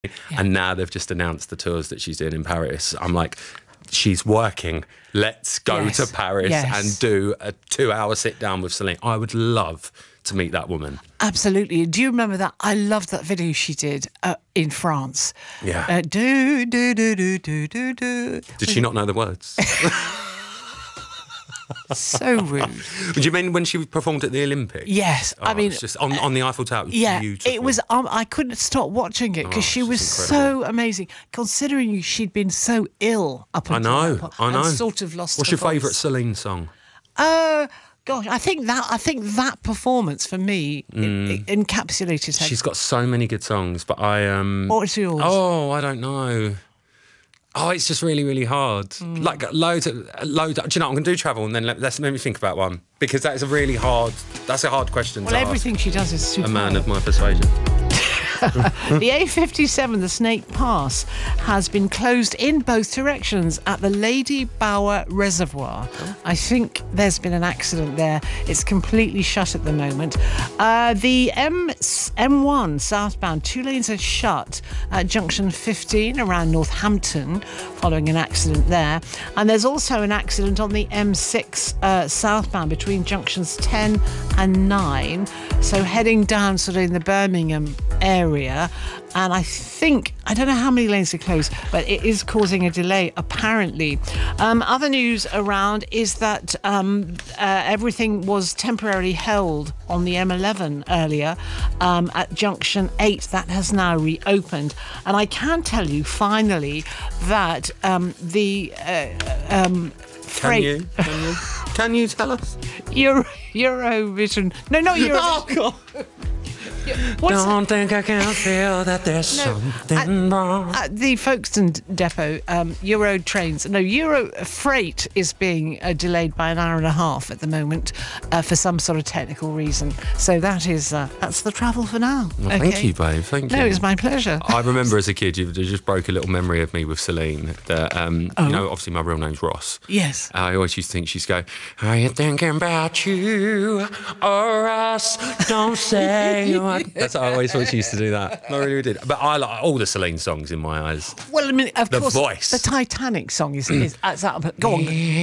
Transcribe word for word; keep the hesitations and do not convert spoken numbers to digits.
And now they've just announced the tours that she's doing in Paris. I'm like, she's working. Let's go yes. to Paris yes. and do a two-hour sit-down with Celine. I would love to meet that woman. Absolutely. Do you remember that? I loved that video she did uh, in France. Yeah. Uh, do, do, do, do, do, do, do. Did she not know the words? So rude. Do you mean when she performed at the Olympics? Yes. Oh, I mean, it's just on, on the Eiffel Tower. It was yeah, beautiful. it was. Um, I couldn't stop watching it because Oh, she was incredible. so amazing. Considering she'd been so ill up I until know, that point I know. and sort of lost. What's her your favourite voice. Celine song? Uh gosh, I think that I think that performance for me mm. it, it encapsulated her. She's got so many good songs, but I um. What's yours? Oh, I don't know. Oh, it's just really, really hard. Mm. Like loads, of, loads. Of, do you know? I'm going to do travel, and then let, let's let me think about one because that is a really hard. That's a hard question. Well, to everything ask she does is super. A man of my persuasion. The A fifty-seven, the Snake Pass, has been closed in both directions at the Lady Bower Reservoir. Oh. I think there's been an accident there. It's completely shut at the moment. Uh, the M M1 southbound, two lanes are shut at junction fifteen around Northampton following an accident there. And there's also an accident on the M six uh, southbound between junctions ten and nine. So heading down sort of in the Birmingham area. And I think, I don't know how many lanes are closed, but it is causing a delay, apparently. Um, other news around is that um, uh, everything was temporarily held on the M eleven earlier um, at junction eight. That has now reopened. And I can tell you, finally, that um, the uh, um, freight... Can you? Can you? Can you tell us? Euro, Eurovision... No, not Eurovision. Oh, God. What's Don't think I can feel that there's no, something at, wrong. At the Folkestone depot, um, Euro trains, no, Euro freight is being uh, delayed by an hour and a half at the moment uh, for some sort of technical reason. So that is, uh, that's the travel for now. Well, okay. Thank you, babe. Thank you. No, it's my pleasure. I remember as a kid, you just broke a little memory of me with Celine. That, um, oh. You know, obviously my real name's Ross. Yes. I always used to think she'd go, are you thinking about you or us? Don't say what. That's how I always thought she used to do that. I really did. But I like all the Celine songs in my eyes. Well, I mean, of the course, voice. the Titanic song is, is, is that, but go on.